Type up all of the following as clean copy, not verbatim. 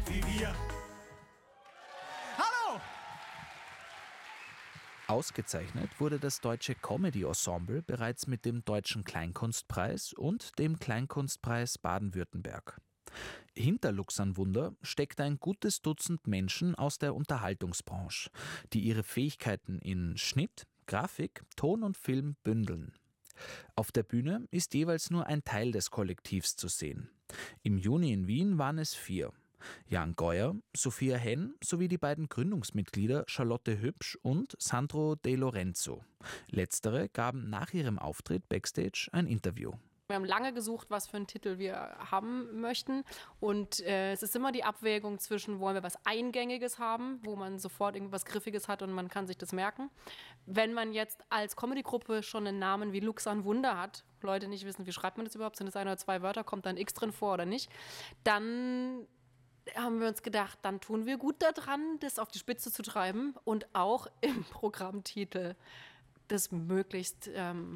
wie wir. Hallo! Ausgezeichnet wurde das Deutsche Comedy-Ensemble bereits mit dem Deutschen Kleinkunstpreis und dem Kleinkunstpreis Baden-Württemberg. Hinter Luxanwunder steckt ein gutes Dutzend Menschen aus der Unterhaltungsbranche, die ihre Fähigkeiten in Schnitt, Grafik, Ton und Film bündeln. Auf der Bühne ist jeweils nur ein Teil des Kollektivs zu sehen. Im Juni in Wien waren es 4. Jan Geuer, Sophia Henn sowie die beiden Gründungsmitglieder Charlotte Hübsch und Sandro De Lorenzo. Letztere gaben nach ihrem Auftritt backstage ein Interview. Wir haben lange gesucht, was für einen Titel wir haben möchten. Und es ist immer die Abwägung zwischen, wollen wir was Eingängiges haben, wo man sofort irgendwas Griffiges hat und man kann sich das merken. Wenn man jetzt als Comedy-Gruppe schon einen Namen wie Luxanwunder hat, Leute nicht wissen, wie schreibt man das überhaupt, sind es 1 oder 2 Wörter, kommt da ein X drin vor oder nicht, dann haben wir uns gedacht, dann tun wir gut daran, das auf die Spitze zu treiben und auch im Programmtitel das möglichst...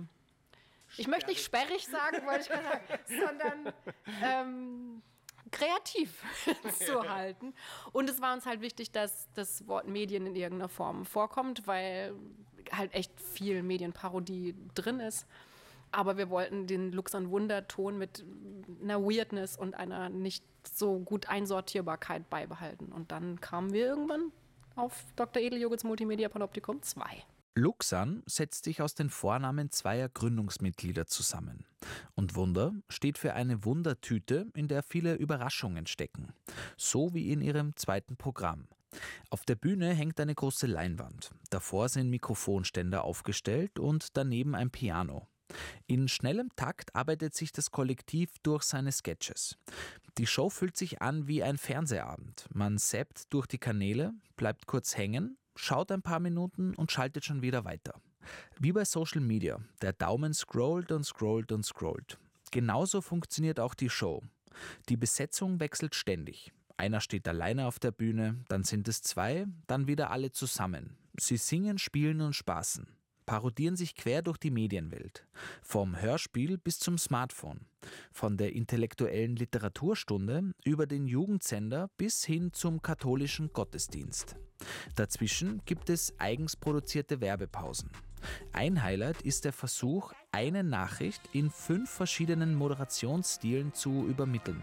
ich möchte nicht sperrig sagen, wollte ich gerade sagen, sondern kreativ zu halten. Und es war uns halt wichtig, dass das Wort Medien in irgendeiner Form vorkommt, weil halt echt viel Medienparodie drin ist. Aber wir wollten den Luxanwunder-Ton mit einer Weirdness und einer nicht so gut Einsortierbarkeit beibehalten. Und dann kamen wir irgendwann auf Dr. Edeljogurts Multimedia Panoptikum 2. Luxan setzt sich aus den Vornamen zweier Gründungsmitglieder zusammen. Und Wunder steht für eine Wundertüte, in der viele Überraschungen stecken. So wie in ihrem zweiten Programm. Auf der Bühne hängt eine große Leinwand. Davor sind Mikrofonständer aufgestellt und daneben ein Piano. In schnellem Takt arbeitet sich das Kollektiv durch seine Sketches. Die Show fühlt sich an wie ein Fernsehabend. Man zappt durch die Kanäle, bleibt kurz hängen, schaut ein paar Minuten und schaltet schon wieder weiter. Wie bei Social Media. Der Daumen scrollt und scrollt und scrollt. Genauso funktioniert auch die Show. Die Besetzung wechselt ständig. Einer steht alleine auf der Bühne, dann sind es 2, dann wieder alle zusammen. Sie singen, spielen und spaßen. Parodieren sich quer durch die Medienwelt. Vom Hörspiel bis zum Smartphone. Von der intellektuellen Literaturstunde über den Jugendsender bis hin zum katholischen Gottesdienst. Dazwischen gibt es eigens produzierte Werbepausen. Ein Highlight ist der Versuch, eine Nachricht in 5 verschiedenen Moderationsstilen zu übermitteln.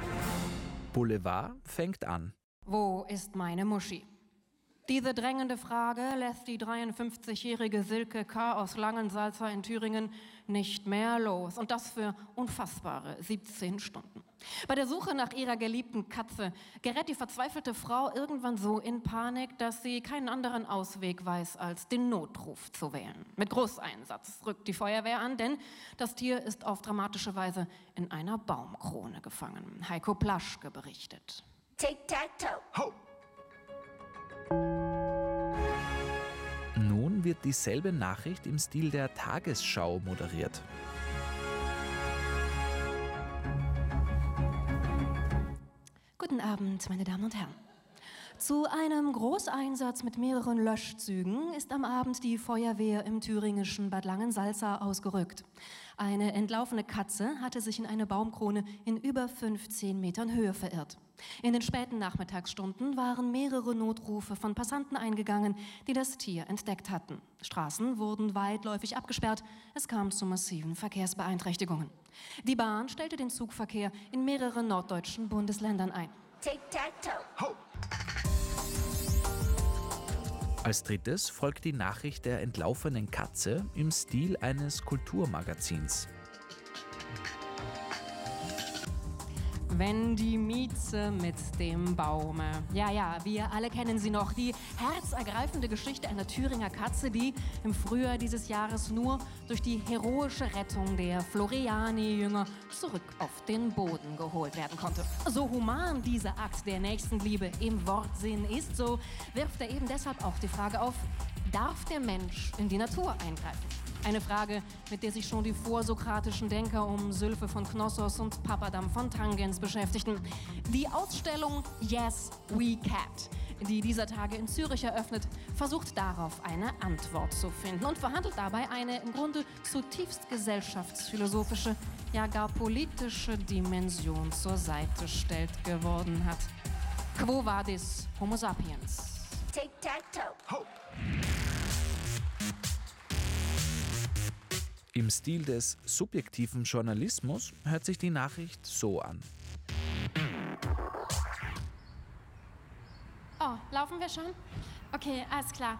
Boulevard fängt an. Wo ist meine Muschi? Diese drängende Frage lässt die 53-jährige Silke K. aus Langensalza in Thüringen nicht mehr los. Und das für unfassbare 17 Stunden. Bei der Suche nach ihrer geliebten Katze gerät die verzweifelte Frau irgendwann so in Panik, dass sie keinen anderen Ausweg weiß, als den Notruf zu wählen. Mit Großeinsatz rückt die Feuerwehr an, denn das Tier ist auf dramatische Weise in einer Baumkrone gefangen. Heiko Plaschke berichtet. Tic-tac-toe. Ho! Nun wird dieselbe Nachricht im Stil der Tagesschau moderiert. Guten Abend, meine Damen und Herren. Zu einem Großeinsatz mit mehreren Löschzügen ist am Abend die Feuerwehr im thüringischen Bad Langensalza ausgerückt. Eine entlaufene Katze hatte sich in eine Baumkrone in über 15 Metern Höhe verirrt. In den späten Nachmittagsstunden waren mehrere Notrufe von Passanten eingegangen, die das Tier entdeckt hatten. Straßen wurden weitläufig abgesperrt, es kam zu massiven Verkehrsbeeinträchtigungen. Die Bahn stellte den Zugverkehr in mehreren norddeutschen Bundesländern ein. Tic-tac-toe. Ho! Als drittes folgt die Nachricht der entlaufenen Katze im Stil eines Kulturmagazins. Wenn die Mieze mit dem Baume. Ja, wir alle kennen sie noch. Die herzergreifende Geschichte einer Thüringer Katze, die im Frühjahr dieses Jahres nur durch die heroische Rettung der Floriani-Jünger zurück auf den Boden geholt werden konnte. So human dieser Akt der Nächstenliebe im Wortsinn ist, so wirft er eben deshalb auch die Frage auf, darf der Mensch in die Natur eingreifen? Eine Frage, mit der sich schon die vorsokratischen Denker um Sylphe von Knossos und Papadam von Tangens beschäftigten. Die Ausstellung Yes, We Cat, die dieser Tage in Zürich eröffnet, versucht darauf eine Antwort zu finden und verhandelt dabei eine im Grunde zutiefst gesellschaftsphilosophische, ja gar politische Dimension zur Seite stellt geworden hat. Quo vadis Homo sapiens? Tic-tac-toe. Im Stil des subjektiven Journalismus hört sich die Nachricht so an. Oh, laufen wir schon? Okay, alles klar.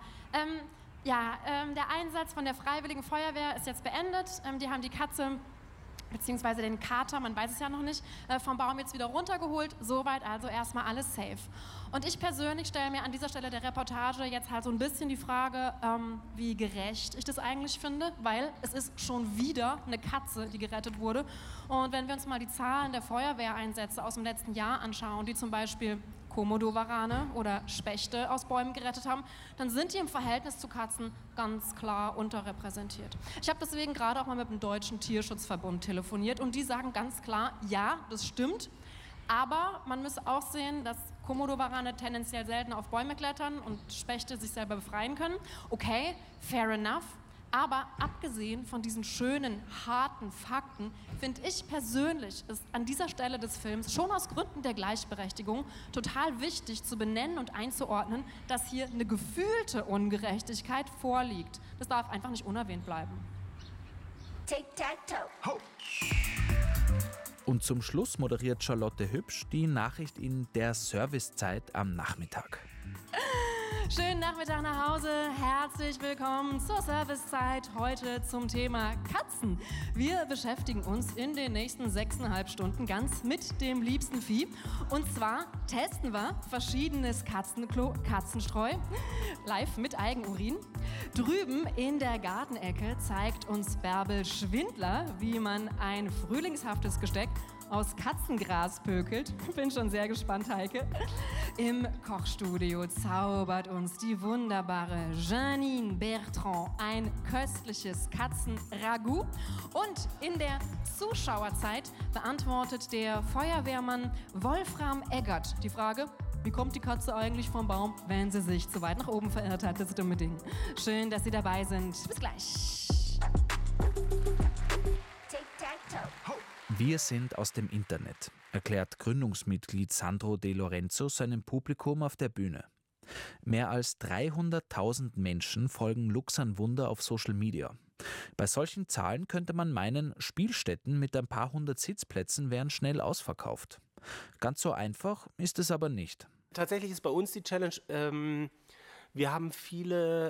Der Einsatz von der Freiwilligen Feuerwehr ist jetzt beendet. Die haben die Katze beziehungsweise den Kater, man weiß es ja noch nicht, vom Baum jetzt wieder runtergeholt. Soweit also erstmal alles safe. Und ich persönlich stelle mir an dieser Stelle der Reportage jetzt halt so ein bisschen die Frage, wie gerecht ich das eigentlich finde, weil es ist schon wieder eine Katze, die gerettet wurde. Und wenn wir uns mal die Zahlen der Feuerwehreinsätze aus dem letzten Jahr anschauen, die zum Beispiel Komodowarane oder Spechte aus Bäumen gerettet haben, dann sind die im Verhältnis zu Katzen ganz klar unterrepräsentiert. Ich habe deswegen gerade auch mal mit dem Deutschen Tierschutzverbund telefoniert und die sagen ganz klar, ja, das stimmt, aber man müsse auch sehen, dass Komodowarane tendenziell selten auf Bäume klettern und Spechte sich selber befreien können. Okay, fair enough. Aber abgesehen von diesen schönen, harten Fakten, finde ich persönlich es an dieser Stelle des Films schon aus Gründen der Gleichberechtigung total wichtig zu benennen und einzuordnen, dass hier eine gefühlte Ungerechtigkeit vorliegt. Das darf einfach nicht unerwähnt bleiben. Tic-tac-toe. Und zum Schluss moderiert Charlotte Hübsch die Nachricht in der Servicezeit am Nachmittag. Schönen Nachmittag nach Hause, herzlich willkommen zur Servicezeit, heute zum Thema Katzen. Wir beschäftigen uns in den nächsten 6,5 Stunden ganz mit dem liebsten Vieh. Und zwar testen wir verschiedenes Katzenstreu, live mit Eigenurin. Drüben in der Gartenecke zeigt uns Bärbel Schwindler, wie man ein frühlingshaftes Gesteck aus Katzengras pökelt. Bin schon sehr gespannt, Heike. Im Kochstudio zaubert uns die wunderbare Janine Bertrand ein köstliches Katzenragout. Und in der Zuschauerzeit beantwortet der Feuerwehrmann Wolfram Eggert die Frage, wie kommt die Katze eigentlich vom Baum, wenn sie sich zu weit nach oben verirrt hat? Das dumme Ding. Schön, dass Sie dabei sind. Bis gleich. Tic-tac-toe. Wir sind aus dem Internet, erklärt Gründungsmitglied Sandro De Lorenzo seinem Publikum auf der Bühne. Mehr als 300.000 Menschen folgen Luxan Wunder auf Social Media. Bei solchen Zahlen könnte man meinen, Spielstätten mit ein paar hundert Sitzplätzen wären schnell ausverkauft. Ganz so einfach ist es aber nicht. Tatsächlich ist bei uns die Challenge, wir haben viele